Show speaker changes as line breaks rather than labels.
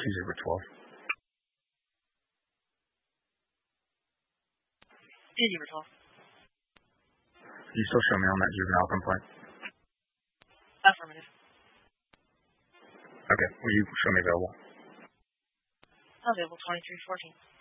She's over 12.
She's over 12.
Can you still show me on that juvenile complaint?
Affirmative.
Okay, will you show me available?
Available 2314.